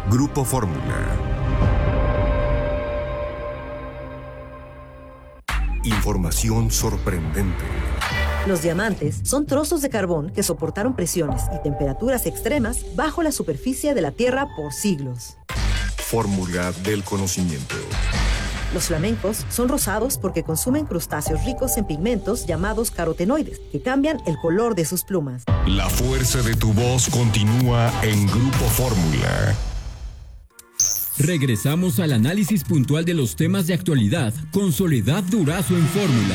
Grupo Fórmula. Información sorprendente. Los diamantes son trozos de carbón que soportaron presiones y temperaturas extremas bajo la superficie de la Tierra por siglos. Fórmula del conocimiento. Los flamencos son rosados porque consumen crustáceos ricos en pigmentos llamados carotenoides, que cambian el color de sus plumas. La fuerza de tu voz continúa en Grupo Fórmula. Regresamos al análisis puntual de los temas de actualidad con Soledad Durazo en Fórmula.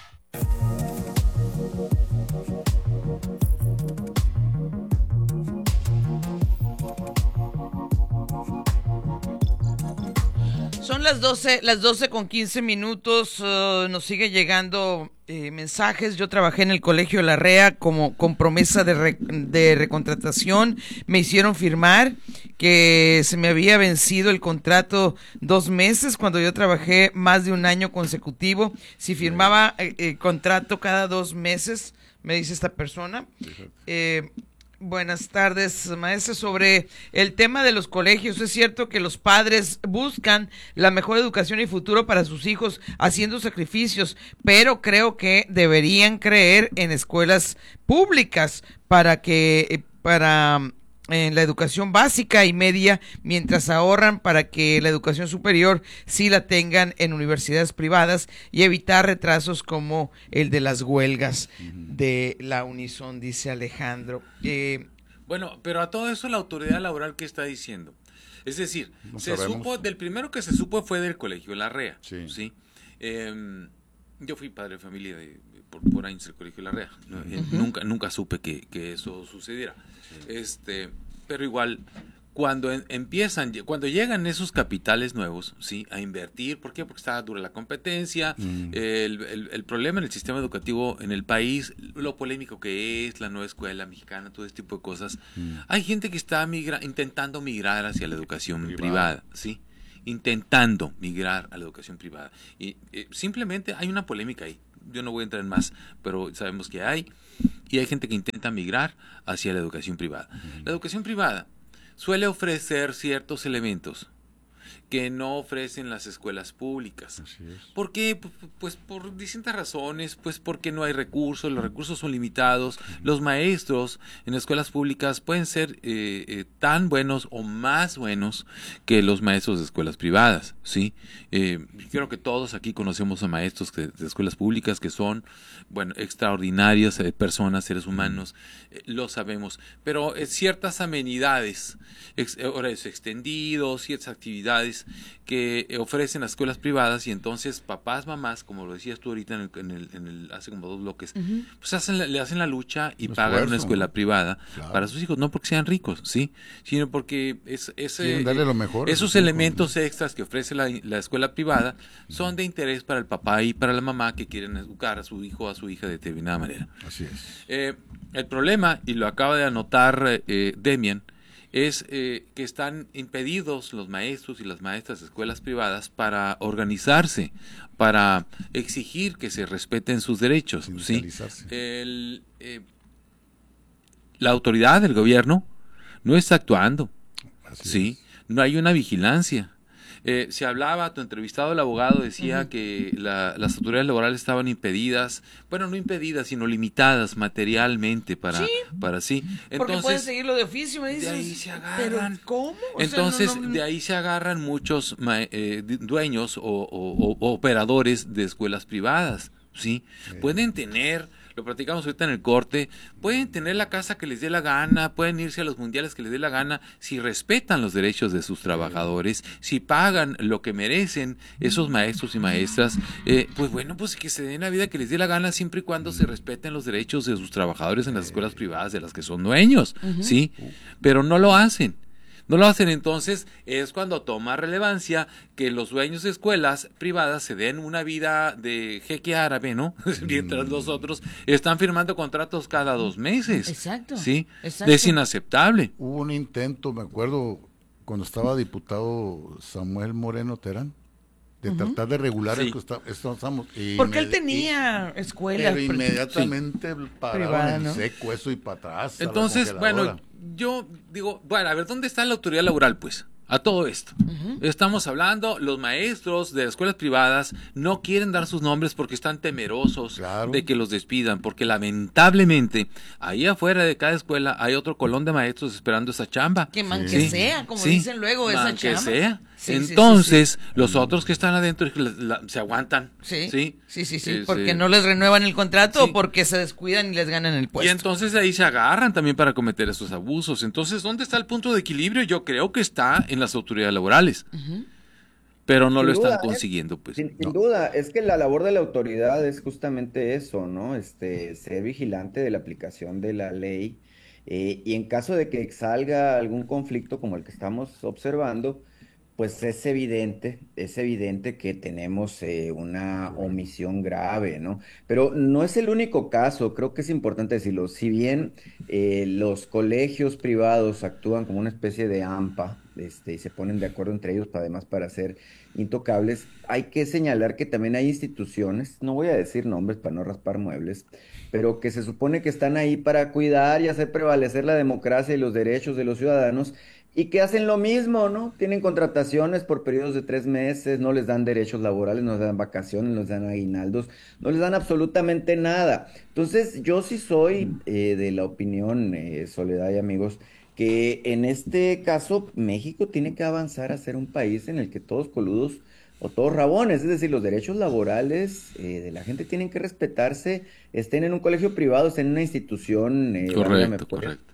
Son las 12 con 15 minutos, nos sigue llegando mensajes. Yo trabajé en el Colegio Larrea con promesa de recontratación. Me hicieron firmar que se me había vencido el contrato 2 meses cuando yo trabajé más de un año consecutivo. Si firmaba contrato cada 2 meses, me dice esta persona. Buenas tardes, maestra. Sobre el tema de los colegios, es cierto que los padres buscan la mejor educación y futuro para sus hijos haciendo sacrificios, pero creo que deberían creer en escuelas públicas en la educación básica y media, mientras ahorran para que la educación superior sí la tengan en universidades privadas y evitar retrasos como el de las huelgas de la Unison, dice Alejandro. Bueno, pero a todo eso la autoridad laboral, ¿qué está diciendo? Es decir, del primero que se supo fue del Colegio Larrea. ¿Sí? Yo fui padre de familia por años del Colegio Larrea. Nunca supe que eso sucediera. Pero igual, cuando llegan esos capitales nuevos, ¿sí?, a invertir, ¿por qué? Porque está dura la competencia, el problema en el sistema educativo en el país, lo polémico que es la nueva escuela mexicana, todo este tipo de cosas. Hay gente que está intentando migrar hacia la educación privada, ¿sí? Intentando migrar a la educación privada. Y simplemente hay una polémica ahí. Yo no voy a entrar en más, pero sabemos que hay gente que intenta migrar hacia la educación privada. La educación privada suele ofrecer ciertos elementos que no ofrecen las escuelas públicas. ¿Por qué? Pues por distintas razones, pues porque no hay recursos, los recursos son limitados, los maestros en escuelas públicas pueden ser tan buenos o más buenos que los maestros de escuelas privadas, ¿sí? Creo que todos aquí conocemos a maestros de escuelas públicas que son, extraordinarias personas, seres humanos, lo sabemos, pero ciertas amenidades, horarios extendidos, ciertas actividades que ofrecen las escuelas privadas, y entonces papás, mamás, como lo decías tú ahorita hace como 2 bloques, pues le hacen la lucha y pagan una escuela privada para sus hijos, no porque sean ricos, ¿sí?, sino porque quieren darle lo mejor, esos elementos extras que ofrece la escuela privada son de interés para el papá y para la mamá que quieren educar a su hijo o a su hija de determinada manera. Así es. El problema, y lo acaba de anotar Demian, es que están impedidos los maestros y las maestras de escuelas privadas para organizarse, para exigir que se respeten sus derechos, ¿sí? La autoridad del gobierno no está actuando, ¿sí? No hay una vigilancia. Se hablaba, tu entrevistado, el abogado, decía que las autoridades laborales estaban impedidas, no impedidas, sino limitadas materialmente para sí. Entonces, porque pueden seguirlo de oficio, me dices. De ahí se agarran. ¿Pero cómo? De ahí se agarran muchos dueños o operadores de escuelas privadas, ¿sí? Pueden tener, lo platicamos ahorita en el corte, pueden tener la casa que les dé la gana, pueden irse a los mundiales que les dé la gana, si respetan los derechos de sus trabajadores, si pagan lo que merecen esos maestros y maestras, pues que se den la vida que les dé la gana, siempre y cuando se respeten los derechos de sus trabajadores en las escuelas privadas de las que son dueños, ¿sí? Pero no lo hacen. Entonces es cuando toma relevancia que los dueños de escuelas privadas se den una vida de jeque árabe, ¿no? Mientras los otros están firmando contratos cada 2 meses. Exacto. ¿Sí? Exacto. Es inaceptable. Hubo un intento, me acuerdo, cuando estaba diputado Samuel Moreno Terán, de tratar de regular el que estamos. Porque él tenía escuelas. Pero inmediatamente pararon en seco eso y para atrás. Entonces, yo digo, a ver, ¿dónde está la autoridad laboral, pues? a todo esto. Estamos hablando, los maestros de las escuelas privadas no quieren dar sus nombres porque están temerosos de que los despidan, porque lamentablemente ahí afuera de cada escuela hay otro colón de maestros esperando esa chamba. Que man que sea, como dicen luego, esa chamba. Que sea. Entonces, los otros que están adentro se aguantan. Sí, porque no les renuevan el contrato o porque se descuidan y les ganan el puesto. Y entonces ahí se agarran también para cometer esos abusos. Entonces, ¿dónde está el punto de equilibrio? Yo creo que está en las autoridades laborales. Pero no lo están consiguiendo, pues. Sin duda, es que la labor de la autoridad es justamente eso, ¿no? Ser vigilante de la aplicación de la ley, y en caso de que salga algún conflicto como el que estamos observando, pues es evidente que tenemos una omisión grave, ¿no? Pero no es el único caso, creo que es importante decirlo. Si bien los colegios privados actúan como una especie de AMPA, y se ponen de acuerdo entre ellos además para ser intocables, hay que señalar que también hay instituciones, no voy a decir nombres para no raspar muebles, pero que se supone que están ahí para cuidar y hacer prevalecer la democracia y los derechos de los ciudadanos, y que hacen lo mismo, ¿no? Tienen contrataciones por periodos de 3 meses, no les dan derechos laborales, no les dan vacaciones, no les dan aguinaldos, no les dan absolutamente nada. Entonces, yo sí soy de la opinión, Soledad y amigos, que en este caso México tiene que avanzar a ser un país en el que todos coludos o todos rabones, es decir, los derechos laborales de la gente tienen que respetarse, estén en un colegio privado, estén en una institución correcto.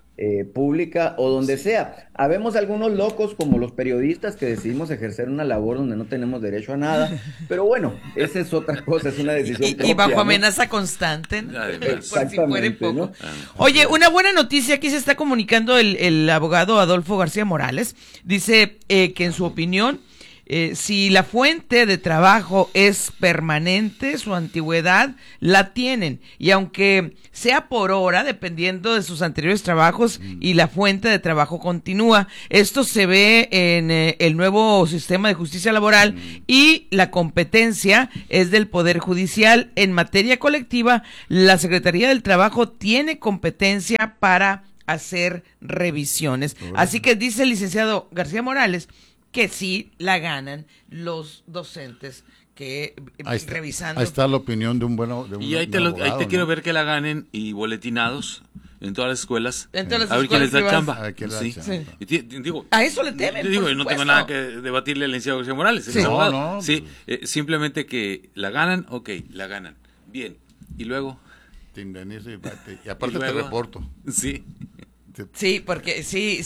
Pública o donde sea. Habemos algunos locos como los periodistas que decidimos ejercer una labor donde no tenemos derecho a nada, pero bueno, esa es otra cosa, es una decisión propia, y bajo ¿no? amenaza constante, ¿no? Por si fuera poco. ¿No? Oye, una buena noticia, aquí se está comunicando el abogado Adolfo García Morales, dice que en su opinión, si la fuente de trabajo es permanente, su antigüedad la tienen, y aunque sea por hora, dependiendo de sus anteriores trabajos, y la fuente de trabajo continúa. Esto se ve en el nuevo sistema de justicia laboral, y la competencia es del Poder Judicial. En materia colectiva, la Secretaría del Trabajo tiene competencia para hacer revisiones. Así que dice el licenciado García Morales que sí la ganan los docentes que revisando. Ahí está la opinión de un bueno. Y ahí te quiero ver que la ganen y boletinados en todas las escuelas. En todas las a ver quién les da chamba. Sí. Digo, a eso le temen. Yo no tengo nada que debatirle al licenciado García Morales. Sí. No. Sí, simplemente que la ganan, la ganan. Bien. Y luego. Te indemnizo y aparte te reporto. Sí. Sí, porque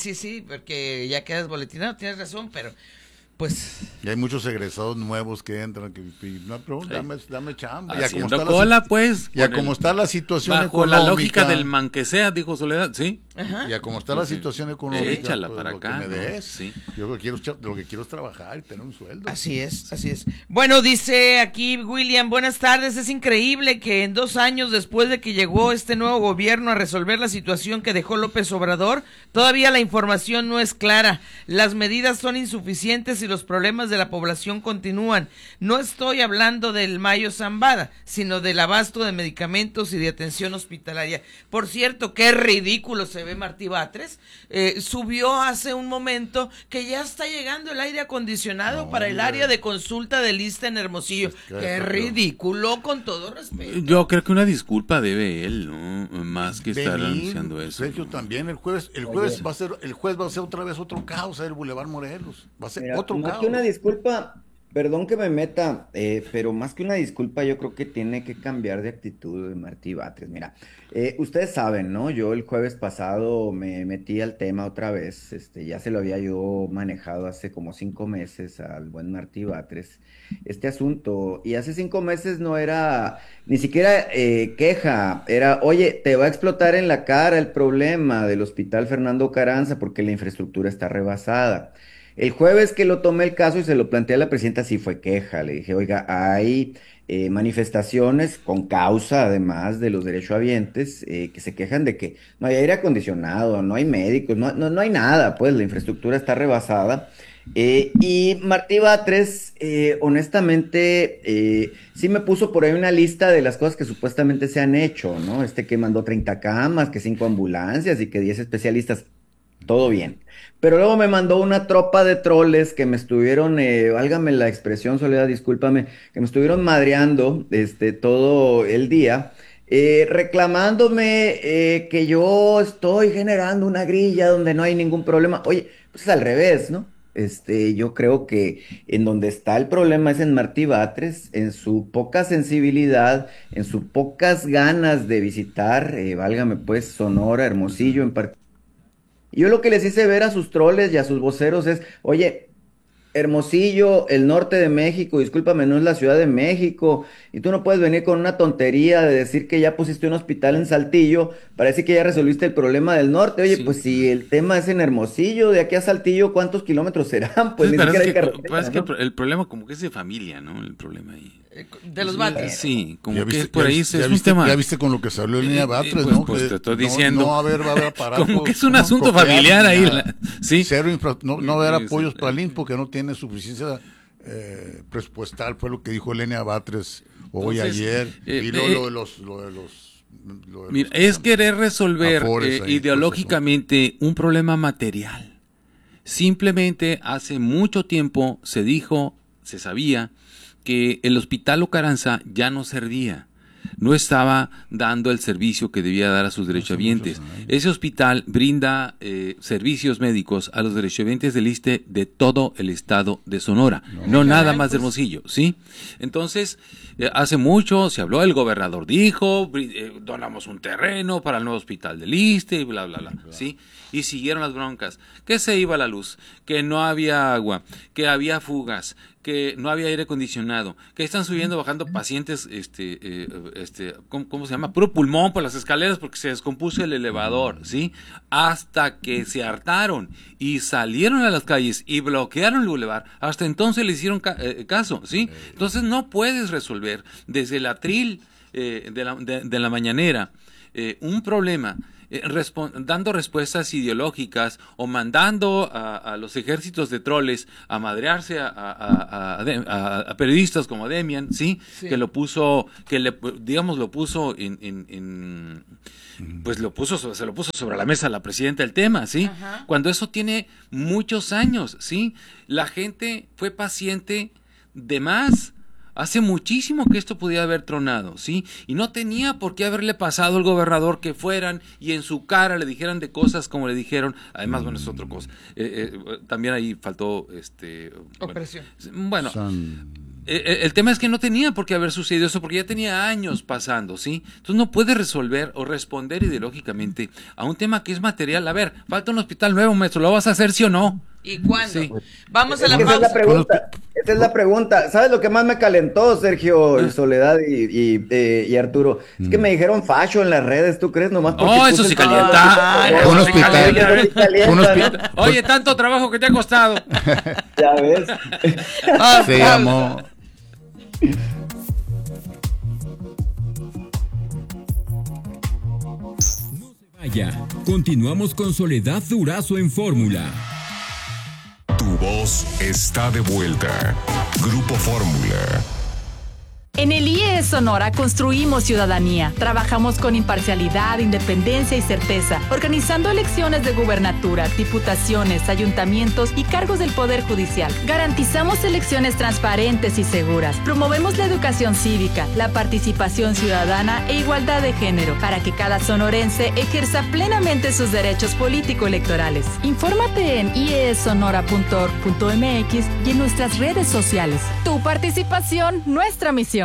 porque ya quedas boletinado, tienes razón, pero pues... Y hay muchos egresados nuevos que entran, no, pero dame chamba. Haciendo cola, pues. Ya como está la situación bajo económica. La lógica del man que sea, dijo Soledad, ¿sí? Ajá. Ya como está la situación económica, échala pues, para acá. Que me des. Sí. Yo lo que quiero es trabajar y tener un sueldo. Así es. Bueno, dice aquí William, buenas tardes, es increíble que en 2 años después de que llegó este nuevo gobierno a resolver la situación que dejó López Obrador, todavía la información no es clara, las medidas son insuficientes y los problemas de la población continúan. No estoy hablando del Mayo Zambada, sino del abasto de medicamentos y de atención hospitalaria. Por cierto, qué ridículo se ve Martí Batres. Subió hace un momento que ya está llegando el aire acondicionado para el área de consulta de lista en Hermosillo. Qué ridículo, con todo respeto. Yo creo que una disculpa debe él, ¿no? Más que estar anunciando eso. Sergio, también el jueves va a ser otra vez otro caos el Boulevard Morelos. Va a ser otro caos. Que una disculpa, perdón que me meta, pero más que una disculpa, yo creo que tiene que cambiar de actitud de Martí Batres. Mira, ustedes saben, ¿no? Yo el jueves pasado me metí al tema otra vez, ya se lo había yo manejado hace como 5 meses al buen Martí Batres, este asunto, y hace 5 meses no era ni siquiera queja, era, oye, te va a explotar en la cara el problema del Hospital Fernando Carranza porque la infraestructura está rebasada. El jueves que lo tomé el caso y se lo planteé a la presidenta, sí fue queja. Le dije, oiga, hay manifestaciones con causa, además de los derechohabientes, que se quejan de que no hay aire acondicionado, no hay médicos, no hay nada, pues la infraestructura está rebasada. Y Martí Batres, honestamente, sí me puso por ahí una lista de las cosas que supuestamente se han hecho, ¿no? Que mandó 30 camas, que 5 ambulancias y que 10 especialistas. todo bien. Pero luego me mandó una tropa de troles que me estuvieron, válgame la expresión, Soledad, discúlpame, que me estuvieron madreando todo el día, reclamándome que yo estoy generando una grilla donde no hay ningún problema. Oye, pues es al revés, ¿no? Yo creo que en donde está el problema es en Martí Batres, en su poca sensibilidad, en sus pocas ganas de visitar, válgame pues, Sonora, Hermosillo en particular. Yo lo que les hice ver a sus troles y a sus voceros es, oye, Hermosillo, el norte de México, discúlpame, no es la Ciudad de México, y tú no puedes venir con una tontería de decir que ya pusiste un hospital en Saltillo, para decir que ya resolviste el problema del norte. Oye, sí, pues si el tema es en Hermosillo, de aquí a Saltillo, ¿cuántos kilómetros serán? Pues sí, ni siquiera hay carretera. Parece ¿no? Que el problema como que es de familia, ¿no? El problema ahí. De los Batres. Sí, como ya que viste, es por ahí, ya es un viste, tema. Ya viste con lo que se habló en línea Batres, pues, ¿no? Pues que te estoy diciendo. No va a haber aparatos. Como que es un asunto familiar ahí. Sí. Cero no va a haber apoyos para el IMSS porque no tiene suficiencia presupuestal, fue lo que dijo Lenia Batres hoy, ayer. Y lo de los mira, es querer resolver ideológicamente un problema material. Simplemente hace mucho tiempo se dijo, se sabía que el Hospital Ocaranza ya no servía, no estaba dando el servicio que debía dar a sus derechohabientes. Ese hospital brinda servicios médicos a los derechohabientes del ISSSTE de todo el estado de Sonora, no nada más de Hermosillo, ¿sí? Entonces, hace mucho se habló, el gobernador dijo, donamos un terreno para el nuevo hospital del ISSSTE y bla, bla, bla, ¿sí? Y siguieron las broncas, que se iba la luz, que no había agua, que había fugas, que no había aire acondicionado, que están subiendo, bajando pacientes, ¿cómo se llama? Puro pulmón por las escaleras porque se descompuso el elevador, ¿sí? Hasta que se hartaron y salieron a las calles y bloquearon el bulevar, hasta entonces le hicieron caso, ¿sí? Entonces no puedes resolver desde el atril de la mañanera un problema dando respuestas ideológicas o mandando a los ejércitos de troles a madrearse a periodistas como Demian, ¿sí? Que lo puso, lo puso se lo puso sobre la mesa la presidenta el tema, ¿sí? Ajá. Cuando eso tiene muchos años, ¿sí? La gente fue paciente de más. Hace muchísimo que esto podía haber tronado, ¿sí? Y no tenía por qué haberle pasado al gobernador que fueran y en su cara le dijeran de cosas como le dijeron. Además, bueno, es otra cosa. También ahí faltó opresión. Bueno, el tema es que no tenía por qué haber sucedido eso porque ya tenía años pasando, ¿sí? Entonces no puede resolver o responder ideológicamente a un tema que es material. A ver, falta un hospital nuevo, maestro, ¿lo vas a hacer sí o no? ¿Y cuándo? Sí. Vamos a la pausa. Esa es la pregunta. ¿Sabes lo que más me calentó, Sergio, Soledad y Arturo? Es que me dijeron facho en las redes, ¿tú crees? Nomás porque eso sí calienta. Un hospital. Oye, tanto trabajo que te ha costado. Ya ves. Se llamó. No se vaya. Continuamos con Soledad Durazo en Fórmula. Tu voz está de vuelta. Grupo Fórmula. En el IES Sonora construimos ciudadanía. Trabajamos con imparcialidad, independencia y certeza, organizando elecciones de gubernaturas, diputaciones, ayuntamientos y cargos del Poder Judicial. Garantizamos elecciones transparentes y seguras. Promovemos la educación cívica, la participación ciudadana e igualdad de género para que cada sonorense ejerza plenamente sus derechos político-electorales. Infórmate en iesonora.org.mx y en nuestras redes sociales. Tu participación, nuestra misión.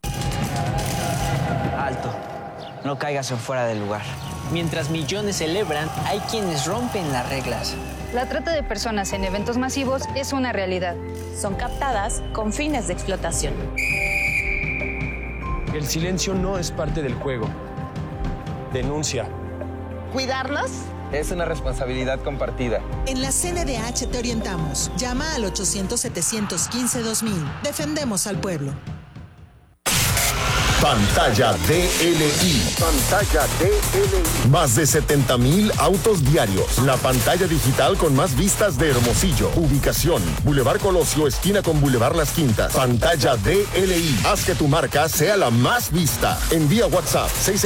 Alto, no caigas en fuera del lugar. Mientras millones celebran, hay quienes rompen las reglas. La trata de personas en eventos masivos es una realidad. Son captadas con fines de explotación. El silencio no es parte del juego. Denuncia. ¿Cuidarlos? Es una responsabilidad compartida. En la CNDH te orientamos. Llama al 800-715-2000. Defendemos al pueblo. Pantalla DLI. Pantalla DLI. Más de 70,000 autos diarios. La pantalla digital con más vistas de Hermosillo. Ubicación: Boulevard Colosio, esquina con Boulevard Las Quintas. Pantalla DLI. Haz que tu marca sea la más vista. Envía WhatsApp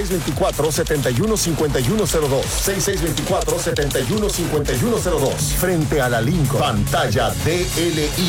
6624-715102. 6624-715102. Frente a la Lincoln. Pantalla DLI.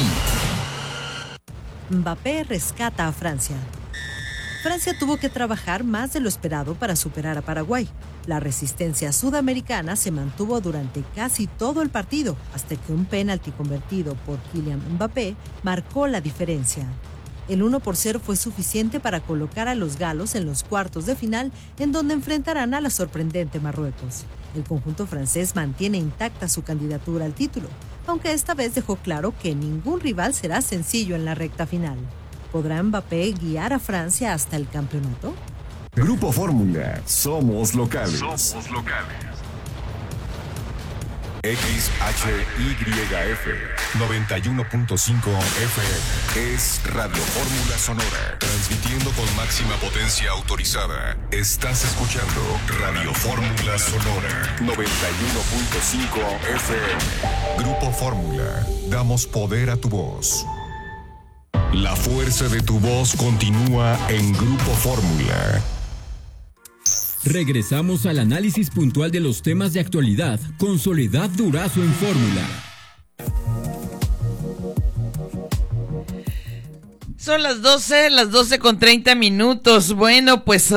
Mbappé rescata a Francia. Francia tuvo que trabajar más de lo esperado para superar a Paraguay. La resistencia sudamericana se mantuvo durante casi todo el partido, hasta que un penalti convertido por Kylian Mbappé marcó la diferencia. El 1-0 fue suficiente para colocar a los galos en los cuartos de final, en donde enfrentarán a la sorprendente Marruecos. El conjunto francés mantiene intacta su candidatura al título, aunque esta vez dejó claro que ningún rival será sencillo en la recta final. ¿Podrá Mbappé guiar a Francia hasta el campeonato? Grupo Fórmula, somos locales. Somos locales. XHYF 91.5 FM es Radio Fórmula Sonora, transmitiendo con máxima potencia autorizada. Estás escuchando Radio Fórmula Sonora 91.5 FM. Grupo Fórmula, damos poder a tu voz. La fuerza de tu voz continúa en Grupo Fórmula. Regresamos al análisis puntual de los temas de actualidad con Soledad Durazo en Fórmula. Son las 12 con 30 minutos. Bueno, pues,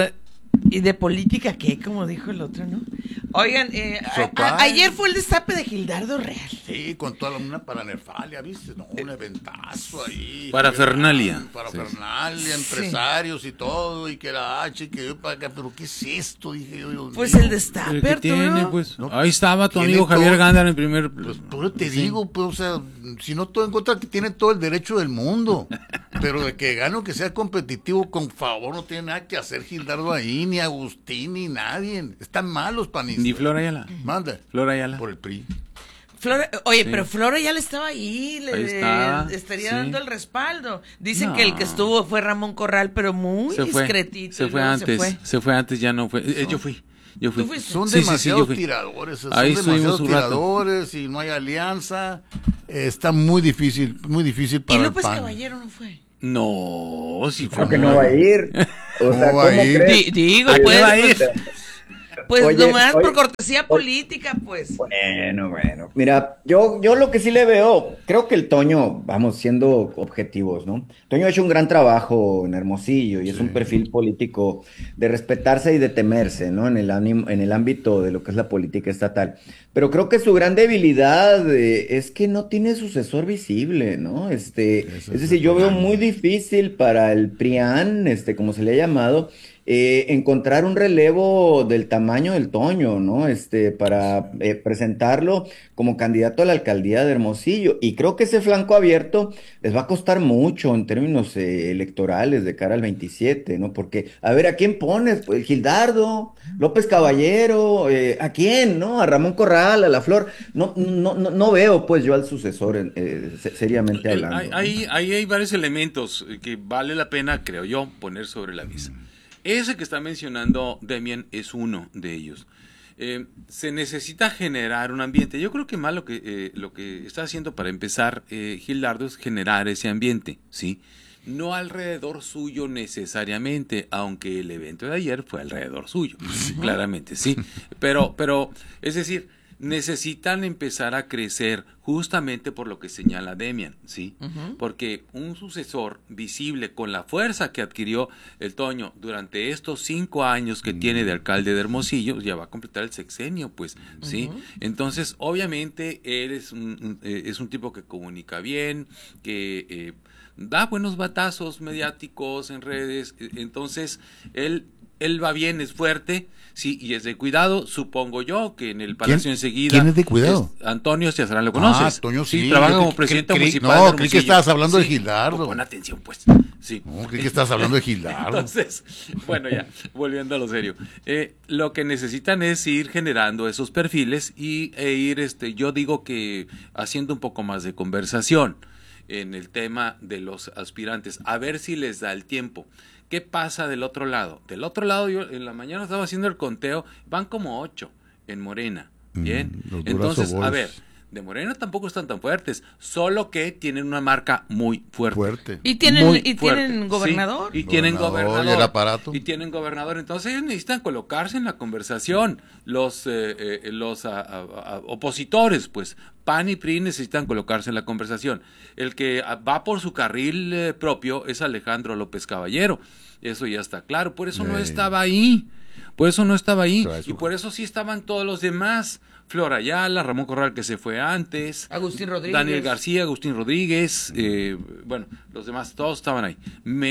¿y de política qué? Como dijo el otro, ¿no? Oigan, ayer fue el destape de Gildardo Real. Sí, con toda una paranerfalia, ¿viste? No, un eventazo ahí. Parafernalia. Parafernalia, empresarios y todo, y que la H, que yo para acá, pero ¿qué es esto? Dije yo. Pues el destape, ¿qué tiene, pues? No, ahí estaba tu amigo Javier Gándara en primer... Pues yo te digo, pues, o sea, si no todo en contra, que tiene todo el derecho del mundo, pero de que gane o que sea competitivo, con favor, no tiene nada que hacer Gildardo ahí, ni Agustín, ni nadie. Están malos panistas. Ni Flor Ayala. Manda. Flor Ayala. Por el PRI. Oye, sí. Pero Flor Ayala estaba ahí, estaría dando el respaldo. Dicen que el que estuvo fue Ramón Corral, pero muy discretito. Se fue antes, ya no fue. Yo fui. Son demasiados tiradores, tiradores y no hay alianza. Está muy difícil para el PAN. ¿Y López Caballero no fue? No, si fue. Creo que no va a ir. O sea, no va a ir. Digo, pues va a ir. Pues nomás por cortesía política, pues. Bueno. Mira, yo lo que sí le veo, creo que el Toño, vamos, siendo objetivos, ¿no? Toño ha hecho un gran trabajo en Hermosillo y es un perfil político de respetarse y de temerse, ¿no? En el ámbito de lo que es la política estatal. Pero creo que su gran debilidad es que no tiene sucesor visible, ¿no? Es decir, yo veo muy difícil para el PRIAN, como se le ha llamado, encontrar un relevo del tamaño del Toño, ¿no? Para presentarlo como candidato a la alcaldía de Hermosillo. Y creo que ese flanco abierto les va a costar mucho en términos electorales de cara al 27, ¿no? Porque, a ver, ¿a quién pones? Pues Gildardo, López Caballero, ¿a quién, no? A Ramón Corral, a la Flor. No veo, pues, yo al sucesor, seriamente hablando. Ahí hay varios elementos que vale la pena, creo yo, poner sobre la mesa. Ese que está mencionando Demian es uno de ellos. Se necesita generar un ambiente. Yo creo que más lo que está haciendo para empezar Gildardo es generar ese ambiente, ¿sí? No alrededor suyo necesariamente, aunque el evento de ayer fue alrededor suyo, claramente, sí. Pero, es decir, necesitan empezar a crecer justamente por lo que señala Demian, ¿sí? Porque un sucesor visible con la fuerza que adquirió el Toño durante estos 5 años que tiene de alcalde de Hermosillo, ya va a completar el sexenio, pues, ¿sí? Entonces, obviamente, él es un tipo que comunica bien, que da buenos batazos mediáticos en redes, entonces, él va bien, es fuerte, sí, y es de cuidado, supongo yo, que en el Palacio enseguida... ¿Quién es de cuidado? Antonio Ciazarán, ¿lo conoces? Antonio sí. Trabaja como presidente municipal. No, creí que estabas hablando de Gildardo. Pon atención, pues. Sí. No, creí que estabas hablando de Gildardo. Entonces, bueno, ya, volviendo a lo serio. Lo que necesitan es ir generando esos perfiles e ir, yo digo que haciendo un poco más de conversación en el tema de los aspirantes, a ver si les da el tiempo. ¿Qué pasa del otro lado? Del otro lado, yo en la mañana estaba haciendo el conteo, van como 8 en Morena. Bien, entonces, a ver, de Morena tampoco están tan fuertes, solo que tienen una marca muy fuerte. Y tienen gobernador. Sí, y tienen gobernador. Y el aparato. Y tienen gobernador. Entonces ellos necesitan colocarse en la conversación. Los opositores, pues, PAN y PRI necesitan colocarse en la conversación. El que va por su carril propio es Alejandro López Caballero. Eso ya está claro. Por eso no estaba ahí. Y por eso sí estaban todos los demás. Flor Ayala, Ramón Corral, que se fue antes, Agustín Rodríguez, Daniel García, Agustín Rodríguez, bueno, los demás todos estaban ahí,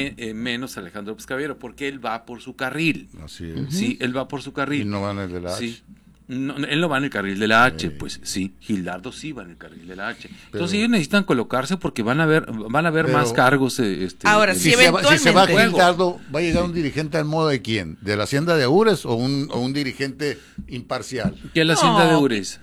menos Alejandro López Caballero, porque él va por su carril. Así es. Sí, él va por su carril. Y no va en el de la H. Sí. No, él no va en el carril de la H, pues sí, Gildardo sí va en el carril de la H. Entonces ellos necesitan colocarse porque van a ver más cargos. Ahora, si se va Gildardo, ¿va a llegar un dirigente al modo de quién? ¿De la Hacienda de Ures o un dirigente imparcial? ¿Qué es la Hacienda de Ures?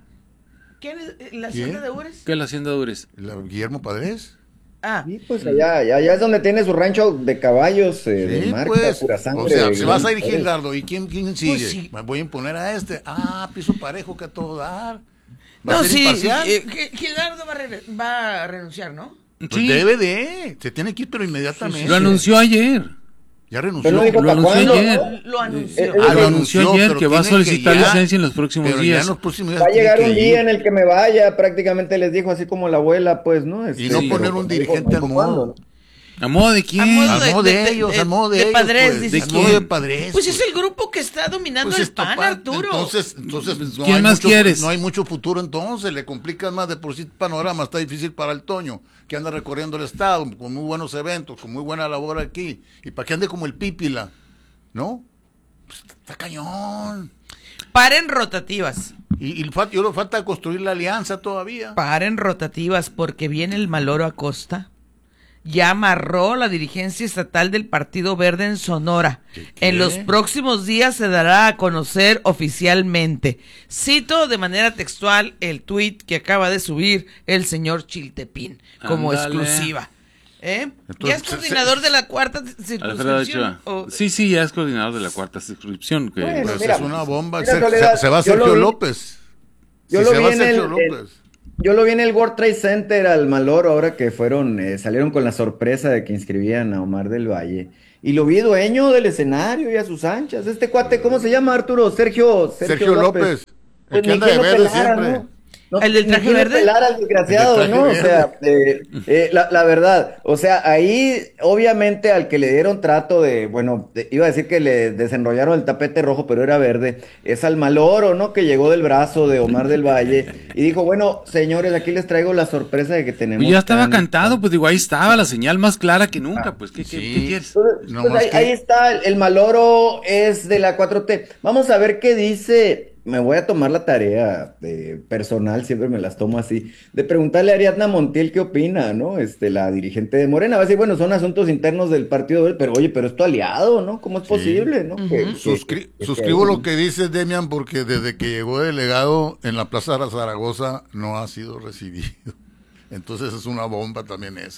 ¿Quién es la Hacienda de Ures? ¿Qué es la Hacienda de Ures? Guillermo Padres. Sí, pues allá es donde tiene su rancho de caballos, de marca, pues, pura sangre. O sea, se vas a ir Gildardo, ¿y quién sigue? Pues sí. Me voy a imponer a piso parejo que a todo dar. No, sí, Gildardo va a renunciar, ¿no? Pues sí. se tiene que ir, pero inmediatamente. Sí. Lo anunció ayer. Ya renunció. Lo anunció ayer. Lo anunció. Lo anunció ayer que va a solicitar licencia en los próximos días. Va a llegar un día en el que me vaya, prácticamente les dijo, así como la abuela, pues, ¿no? Y no poner un dirigente al modo. ¿A modo de quién? Al modo de ellos, al modo de ellos. Padres, pues, ¿de modo de Padres. Pues es el grupo que está dominando el PAN, Arturo. Entonces ¿quién más quieres? No hay mucho futuro, entonces le complicas más. De por sí el panorama está difícil para el Toño, que anda recorriendo el estado con muy buenos eventos, con muy buena labor aquí, y para que ande como el Pípila, ¿no? Pues está cañón. Paren rotativas. Y falta construir la alianza todavía. Paren rotativas porque viene el Maloro Acosta. Ya amarró la dirigencia estatal del Partido Verde en Sonora. ¿Qué? En los próximos días se dará a conocer oficialmente. Cito de manera textual el tuit que acaba de subir el señor Chiltepín como exclusiva. Entonces, ¿ya es coordinador de la cuarta circunscripción? Sí, ya es coordinador de la cuarta circunscripción. Bueno, pues mira, es una bomba. Mira, se va Sergio López. Yo lo vi en el World Trade Center al Maloro ahora que salieron con la sorpresa de que inscribían a Omar del Valle. Y lo vi dueño del escenario y a sus anchas. Este cuate, ¿cómo se llama, Arturo? Sergio López. El que anda de verde siempre. ¿no? ¿El del traje verde? Pelar al desgraciado, ¿no? O sea, la verdad, o sea, ahí obviamente al que le dieron trato iba a decir que le desenrollaron el tapete rojo, pero era verde, es al Maloro, ¿no? Que llegó del brazo de Omar del Valle y dijo, bueno, señores, aquí les traigo la sorpresa de que tenemos. Y ya estaba cantado, pues digo, ahí estaba la señal más clara que nunca, pues, ¿qué quieres? Ahí está, el Maloro es de la 4T. Vamos a ver qué dice. Me voy a tomar la tarea personal, siempre me las tomo así, de preguntarle a Ariadna Montiel qué opina, ¿no? La dirigente de Morena. Va a decir, bueno, son asuntos internos del partido, pero oye, pero es tu aliado, ¿no? ¿Cómo es posible, no? Suscribo lo que dice Demian, porque desde que llegó delegado en la Plaza de Zaragoza no ha sido recibido. Entonces es una bomba también esa.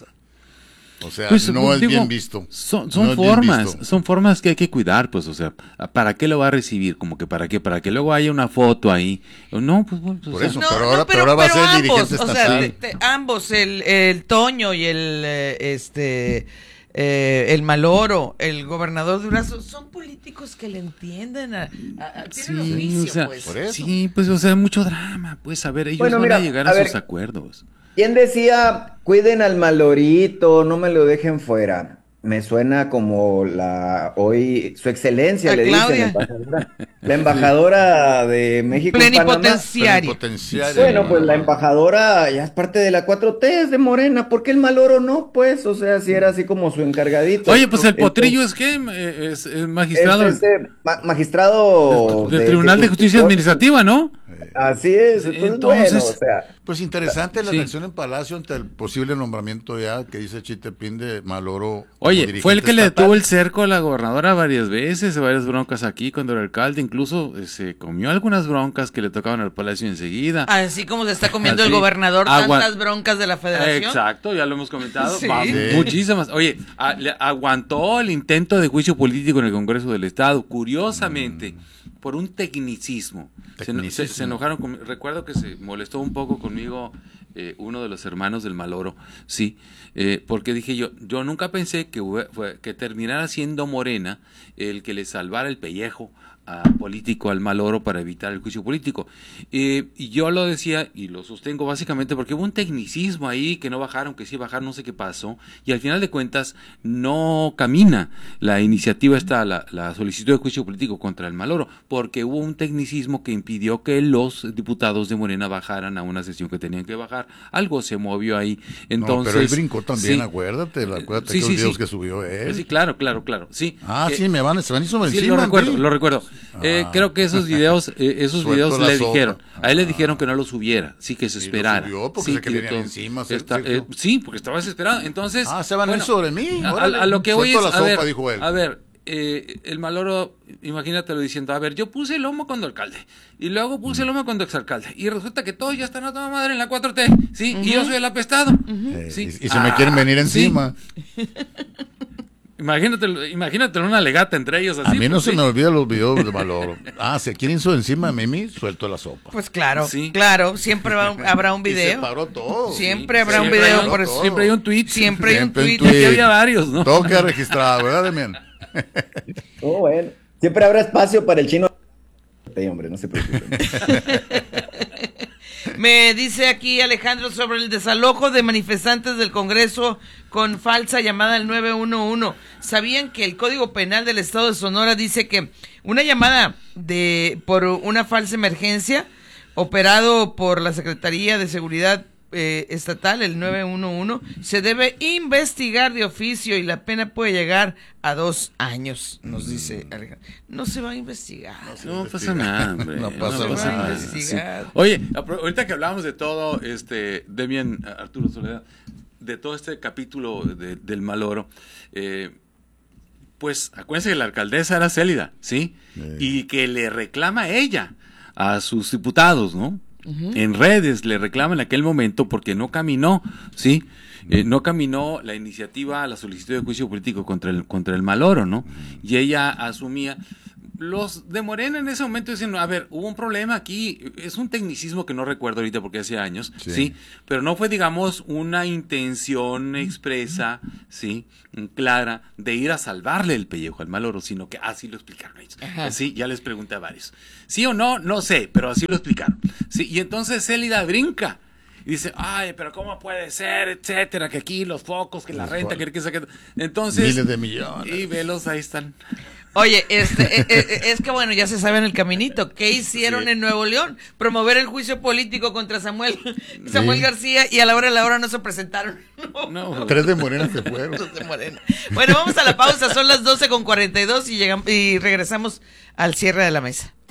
O sea, pues, no es bien visto. Son formas, son formas que hay que cuidar, pues, o sea, ¿para qué lo va a recibir? Como que para que luego haya una foto ahí. No, pues bueno, por eso, pero ahora va a ser el dirigente estatal. O sea, ambos, el Toño y el Maloro, el gobernador de Durazo, son políticos que le entienden tienen oficio, o sea, pues. Por eso. Sí, pues, o sea, mucho drama, pues, a ver, ellos van a llegar a sus acuerdos. ¿Quién decía, cuiden al Malorito, no me lo dejen fuera? Me suena como hoy su excelencia, le dicen, la embajadora de México en Panamá. Plenipotenciaria. Bueno, pues la embajadora ya es parte de la 4T, es de Morena, ¿por qué el Maloro no? Pues, o sea, si era así como su encargadito. Oye, pues el potrillo es que es magistrado. Magistrado del Tribunal de Justicia Administrativa, ¿no? Así es, entonces bueno, o sea, pues interesante la reacción en Palacio ante el posible nombramiento ya que dice Chiltepín de Maloro. Oye, fue el que le detuvo el cerco a la gobernadora varias broncas aquí cuando era alcalde, incluso se comió algunas broncas que le tocaban al Palacio enseguida. Así como se está comiendo el gobernador tantas broncas de la Federación. Exacto, ya lo hemos comentado. Sí. Muchísimas. Oye, aguantó el intento de juicio político en el Congreso del Estado, curiosamente, por un tecnicismo. Se enojaron conmigo. Recuerdo que se molestó un poco conmigo uno de los hermanos del Maloro, sí, porque dije yo nunca pensé que terminara siendo Morena el que le salvara el pellejo político al Maloro para evitar el juicio político. Y yo lo decía y lo sostengo básicamente porque hubo un tecnicismo ahí, que no bajaron, que sí bajaron, no sé qué pasó, y al final de cuentas no camina la iniciativa la solicitud de juicio político contra el Maloro, porque hubo un tecnicismo que impidió que los diputados de Morena bajaran a una sesión que tenían que bajar. Algo se movió ahí. Entonces, pero él brincó también, acuérdate que los videos que subió él. Sí, claro, sí. Sí, me van sobre sí, encima. Lo recuerdo. Creo que esos videos le dijeron, a él le dijeron que no los subiera, sí, que se esperara. Lo subió porque se querían encima. Sí, porque estaba desesperado. Entonces, se van a ir sobre mí. A lo que voy es, dijo él. A ver, el Maloro, imagínatelo diciendo, a ver, yo puse el lomo cuando alcalde, y luego puse el lomo cuando exalcalde, y resulta que todos ya están a toda madre en la 4T, ¿sí? Y yo soy el apestado. ¿Sí? Y se me quieren venir encima. Sí. Imagínate una legata entre ellos así. A mí no se me olvidan los videos de Maloro. Si quieren eso encima de mí, suelto la sopa. Pues claro, claro, siempre habrá un video. Y se paró todo. Siempre habrá un video por eso. Siempre hay un tweet. Siempre hay un tweet. Aquí había varios, ¿no? Todo queda registrado, ¿verdad, Demian? Bueno. Siempre habrá espacio para el chino. Hombre, no se preocupen. Me dice aquí Alejandro sobre el desalojo de manifestantes del Congreso con falsa llamada al 911. ¿Sabían que el Código Penal del Estado de Sonora dice que una llamada por una falsa emergencia operado por la Secretaría de Seguridad Estatal, el 911, se debe investigar de oficio y la pena puede llegar a 2 años, nos dice Alejandro. No se va a investigar. No pasa nada, hombre. No pasa nada. Sí. Oye, ahorita que hablábamos de todo, Demian, Arturo Soledad, de todo este capítulo del Maloro, pues acuérdense que la alcaldesa era Célida, ¿sí? Y que le reclama ella a sus diputados, ¿no? En redes le reclaman en aquel momento porque no caminó, ¿sí? No caminó la iniciativa, la solicitud de juicio político contra el Maloro, ¿no? Y ella asumía. Los de Morena en ese momento dicen, a ver, hubo un problema aquí, es un tecnicismo que no recuerdo ahorita porque hace años, ¿sí? Pero no fue, digamos, una intención expresa, ¿sí? Clara, de ir a salvarle el pellejo al Maloro, sino que así lo explicaron ellos. Sí, ya les pregunté a varios. ¿Sí o no? No sé, pero así lo explicaron. Sí, y entonces Célida brinca. Y dice, pero ¿cómo puede ser? Etcétera, que aquí los focos, que la renta, que entonces... Miles de millones. Y velos, ahí están. Oye, es que bueno, ya se sabe en el caminito. ¿Qué hicieron en Nuevo León? Promover el juicio político contra Samuel García, y a la hora no se presentaron. No. 3 de Morena se fueron. 2 de Morena. Bueno, vamos a la pausa, son las 12:42 y regresamos al cierre de la mesa.